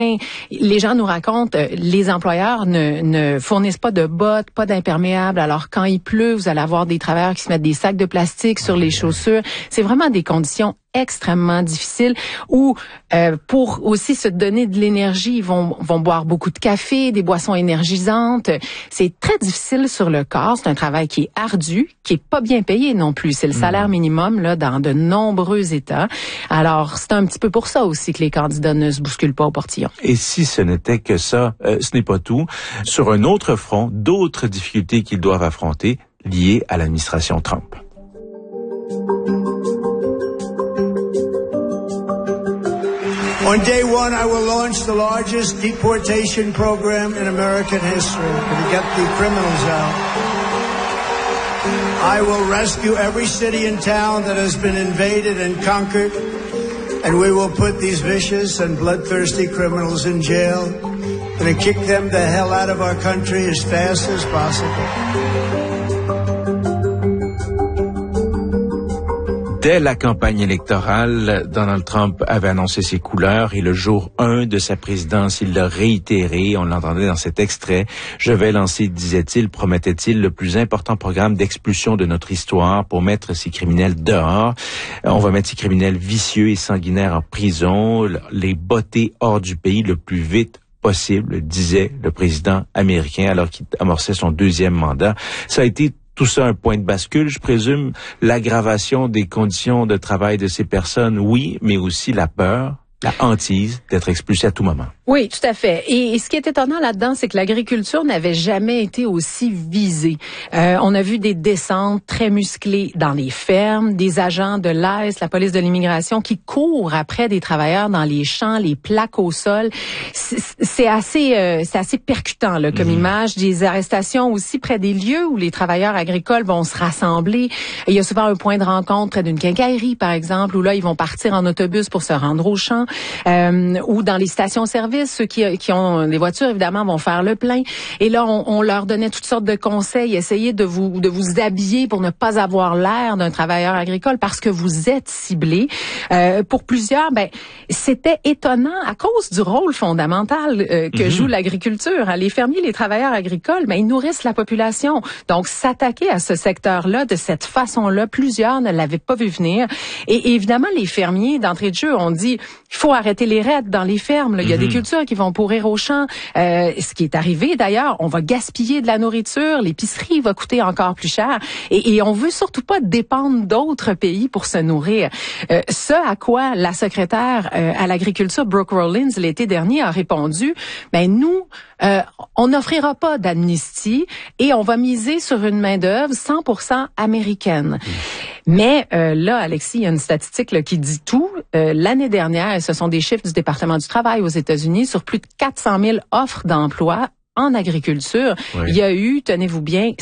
Les gens nous racontent, les employeurs ne fournissent pas de bottes, pas d'imperméables. Alors, quand il pleut, vous allez avoir des travailleurs qui se mettent des sacs de plastique sur les chaussures. C'est vraiment des conditions extrêmement difficiles où, pour aussi se donner de l'énergie, ils vont boire beaucoup de café, des boissons énergisantes. C'est très difficile sur le corps. C'est un travail qui est ardu, qui est pas bien payé non plus. C'est le salaire minimum là dans de nombreux États. Alors, c'est un petit peu pour ça aussi que les candidats ne se bousculent pas au portillon. Et si ce n'était que ça, ce n'est pas tout. Sur un autre front, d'autres difficultés qu'ils doivent affronter liées à l'administration Trump. On day one, I will launch the largest deportation program in American history to get the criminals out. I will rescue every city and town that has been invaded and conquered, and we will put these vicious and bloodthirsty criminals in jail and kick them the hell out of our country as fast as possible. Dès la campagne électorale, Donald Trump avait annoncé ses couleurs et le jour 1 de sa présidence, il l'a réitéré. On l'entendait dans cet extrait. Je vais lancer, disait-il, promettait-il, le plus important programme d'expulsion de notre histoire pour mettre ces criminels dehors. On va mettre ces criminels vicieux et sanguinaires en prison, les botter hors du pays le plus vite possible, disait le président américain alors qu'il amorçait son deuxième mandat. Ça a été tout ça un point de bascule, je présume, l'aggravation des conditions de travail de ces personnes, oui, mais aussi la peur, la hantise d'être expulsé à tout moment. Oui, tout à fait. Et ce qui est étonnant là-dedans, c'est que l'agriculture n'avait jamais été aussi visée. On a vu des descentes très musclées dans les fermes, des agents de l'ICE, la police de l'immigration, qui courent après des travailleurs dans les champs, les plaques au sol. C'est assez percutant là, comme image. Des arrestations aussi près des lieux où les travailleurs agricoles vont se rassembler. Il y a souvent un point de rencontre près d'une quincaillerie, par exemple, où là, ils vont partir en autobus pour se rendre au champ, ou dans les stations-service. Ceux qui ont des voitures, évidemment, vont faire le plein. Et là, on leur donnait toutes sortes de conseils. Essayez de vous habiller pour ne pas avoir l'air d'un travailleur agricole parce que vous êtes ciblé. Pour plusieurs, c'était étonnant à cause du rôle fondamental que joue l'agriculture. Les fermiers, les travailleurs agricoles, ils nourrissent la population. Donc, s'attaquer à ce secteur-là de cette façon-là, plusieurs ne l'avaient pas vu venir. Et évidemment, les fermiers, d'entrée de jeu, ont dit, il faut arrêter les raids dans les fermes. Là. Il y a des cultures qui vont pourrir au champ. Ce qui est arrivé, d'ailleurs, on va gaspiller de la nourriture, l'épicerie va coûter encore plus cher. Et on veut surtout pas dépendre d'autres pays pour se nourrir. Ce à quoi la secrétaire à l'agriculture, Brooke Rollins, l'été dernier, a répondu, nous, on n'offrira pas d'amnistie et on va miser sur une main-d'œuvre 100% américaine. Mais là, Alexis, il y a une statistique là, qui dit tout. L'année dernière, et ce sont des chiffres du département du travail aux États-Unis, sur plus de 400 000 offres d'emploi en agriculture, il y a eu, tenez-vous bien,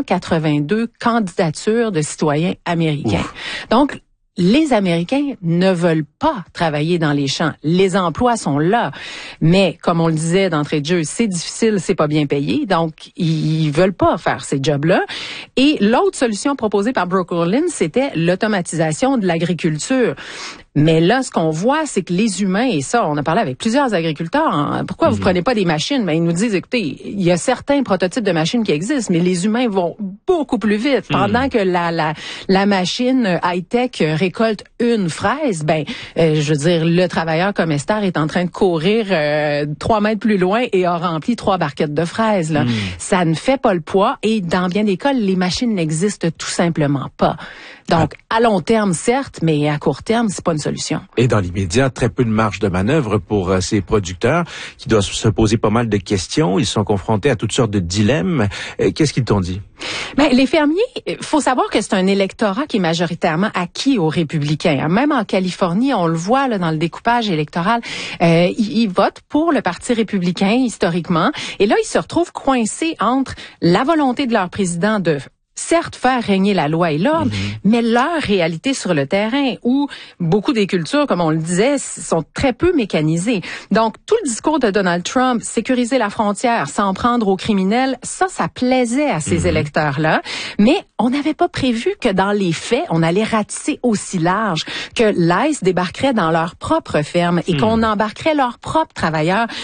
182 candidatures de citoyens américains. Donc, les Américains ne veulent pas travailler dans les champs. Les emplois sont là. Mais, comme on le disait d'entrée de jeu, c'est difficile, c'est pas bien payé. Donc, ils veulent pas faire ces jobs-là. Et l'autre solution proposée par Brooke Rollins, c'était l'automatisation de l'agriculture. Mais là, ce qu'on voit, c'est que les humains, et ça, on a parlé avec plusieurs agriculteurs, pourquoi vous prenez pas des machines? Ils nous disent, écoutez, il y a certains prototypes de machines qui existent, mais les humains vont beaucoup plus vite. Pendant que la machine high-tech récolte une fraise, je veux dire, le travailleur comestière est en train de courir 3 mètres plus loin et a rempli 3 barquettes de fraises. Là. Ça ne fait pas le poids et dans bien des cas, les machines n'existent tout simplement pas. Donc, à long terme, certes, mais à court terme, c'est pas une solution. Et dans l'immédiat, très peu de marge de manœuvre pour ces producteurs qui doivent se poser pas mal de questions. Ils sont confrontés à toutes sortes de dilemmes. Qu'est-ce qu'ils t'ont dit? Les fermiers, faut savoir que c'est un électorat qui est majoritairement acquis aux républicains. Même en Californie, on le voit là, dans le découpage électoral, ils votent pour le Parti républicain historiquement. Et là, ils se retrouvent coincés entre la volonté de leur président de certes faire régner la loi et l'ordre, mais leur réalité sur le terrain, où beaucoup des cultures, comme on le disait, sont très peu mécanisées. Donc, tout le discours de Donald Trump, sécuriser la frontière, s'en prendre aux criminels, ça plaisait à ces électeurs-là. Mais on n'avait pas prévu que dans les faits, on allait ratisser aussi large, que l'ICE débarquerait dans leur propre ferme et qu'on embarquerait leurs propres travailleurs.